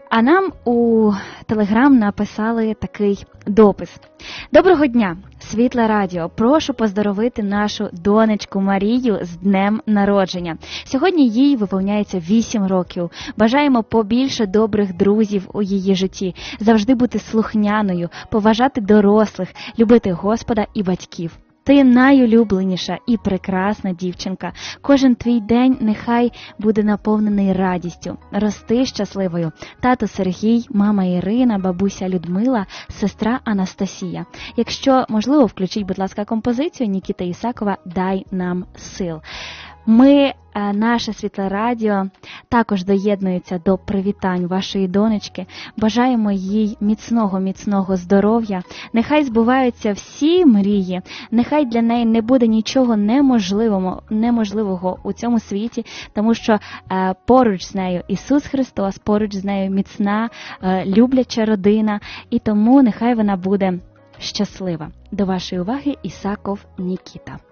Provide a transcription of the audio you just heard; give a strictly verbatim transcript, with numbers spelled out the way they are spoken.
А нам у Телеграм написали такий допис. Доброго дня, Світле Радіо. Прошу поздоровити нашу донечку Марію з днем народження. Сьогодні їй виповняється вісім років. Бажаємо побільше добрих друзів у її житті, завжди бути слухняною, поважати дорослих, любити Господа і батьків. Ти найулюбленіша і прекрасна дівчинка. Кожен твій день нехай буде наповнений радістю. Рости щасливою. Тато Сергій, мама Ірина, бабуся Людмила, сестра Анастасія. Якщо можливо, включіть, будь ласка, композицію Нікіти Ісакова «Дай нам сил». Ми, наше Світле Радіо, також доєднується до привітань вашої донечки. Бажаємо їй міцного-міцного здоров'я. Нехай збуваються всі мрії. Нехай для неї не буде нічого неможливого, неможливого у цьому світі, тому що е, поруч з нею Ісус Христос, поруч з нею міцна, е, любляча родина. І тому нехай вона буде щаслива. До вашої уваги Ісаков Нікіта.